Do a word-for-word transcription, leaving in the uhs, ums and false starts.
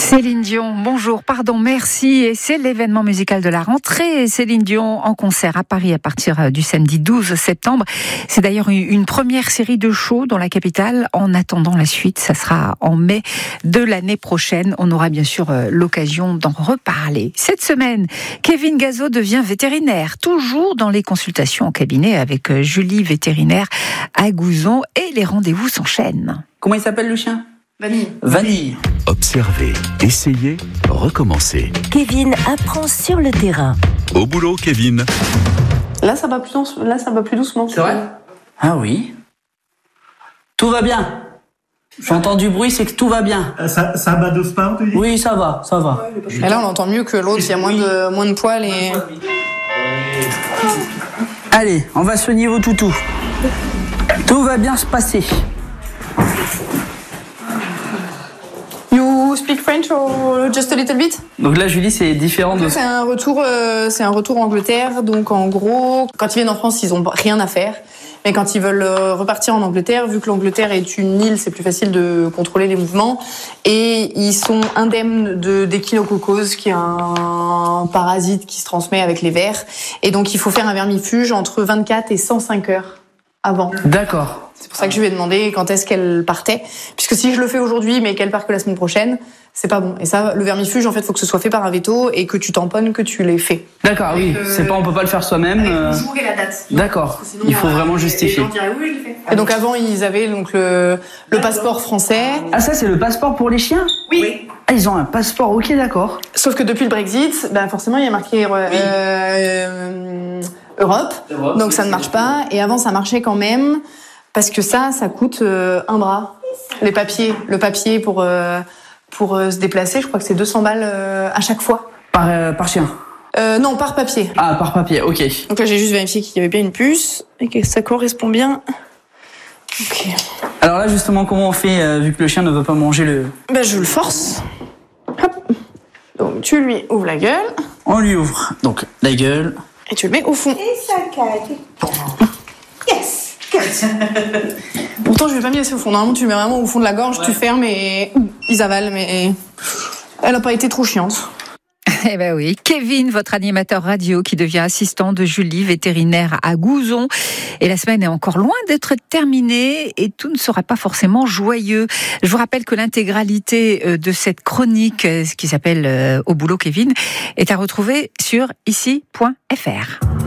Céline Dion, bonjour, pardon, merci. Et c'est l'événement musical de la rentrée. Céline Dion en concert à Paris à partir du samedi douze septembre. C'est d'ailleurs une première série de shows dans la capitale. En attendant la suite, ça sera en mai de l'année prochaine. On aura bien sûr l'occasion d'en reparler. Cette semaine, Kevin Gazo devient vétérinaire, toujours dans les consultations en cabinet avec Julie, vétérinaire à Gouzon. Et les rendez-vous s'enchaînent. Comment il s'appelle le chien ? Vanille. Vanille. Observez, essayez, recommencez. Kevin apprend sur le terrain. Au boulot, Kevin. Là, ça va plus, douce- là, ça va plus doucement. C'est vrai ? Ah oui. Tout va bien. J'entends du bruit, c'est que tout va bien. Ça, ça bat doucement, tu dis ? Oui, ça va, ça va. Mais là, on entend mieux que l'autre. Il y a moins de, moins de poils et... Allez, on va soigner vos toutous. Tout va bien se passer. You speak French or just a little bit? Donc là, Julie, c'est différent de... C'est un retour, euh, c'est un retour en Angleterre. Donc en gros, quand ils viennent en France, ils ont rien à faire. Mais quand ils veulent euh, repartir en Angleterre, vu que l'Angleterre est une île, c'est plus facile de contrôler les mouvements. Et ils sont indemnes de d'échinococose, qui est un parasite qui se transmet avec les vers. Et donc il faut faire un vermifuge entre vingt-quatre et cent cinq heures avant. D'accord. C'est pour ça que je lui ai demandé quand est-ce qu'elle partait. Puisque si je le fais aujourd'hui, mais qu'elle part que la semaine prochaine, c'est pas bon. Et ça, le vermifuge, en fait, faut que ce soit fait par un véto et que tu tamponnes, que tu l'aies fait. D'accord, oui. Euh, C'est pas, on peut pas le faire soi-même. Avec euh, le jour et la date. D'accord. Sinon, Il faut euh, vraiment justifier. les gens diraient, oui, je l'ai fait. Et donc avant, ils avaient donc le, le passeport français. Ah, ça, c'est le passeport pour les chiens ? Oui. Ah, ils ont un passeport, ok, d'accord. Sauf que depuis le Brexit, ben forcément, il y a marqué euh, euh, Europe. Europe, Donc ça ne marche pas. Et avant, ça marchait quand même. Parce que ça, ça coûte euh, un bras. Les papiers, le papier pour, euh, pour euh, se déplacer, je crois que c'est deux cents balles euh, à chaque fois. Par, euh, par chien ? Euh, non, par papier. Ah, par papier, ok. Donc là, j'ai juste vérifié qu'il y avait bien une puce et que ça correspond bien. Ok. Alors là, justement, comment on fait, euh, vu que le chien ne veut pas manger le... Ben, je le force. Hop. Donc, tu lui ouvres la gueule On lui ouvre, donc, la gueule. et tu le mets au fond. Et ça cale. Yes. Pourtant, je vais pas me laisser au fond. Normalement, tu le mets vraiment au fond de la gorge, tu fermes et ils avalent. Mais elle a pas été trop chiante. Eh ben oui, Kevin, votre animateur radio qui devient assistant de Julie, vétérinaire à Gouzon. Et la semaine est encore loin d'être terminée et tout ne sera pas forcément joyeux. Je vous rappelle que l'intégralité de cette chronique, ce qui s'appelle Au boulot Kevin, est à retrouver sur ici point f r.